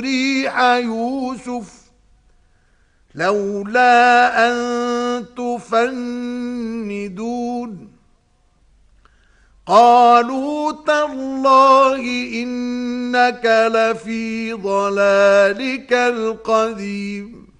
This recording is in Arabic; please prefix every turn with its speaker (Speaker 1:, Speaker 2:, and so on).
Speaker 1: ريح يوسف لولا أن تفندون قالوا تالله إنك لفي ضلالك القديم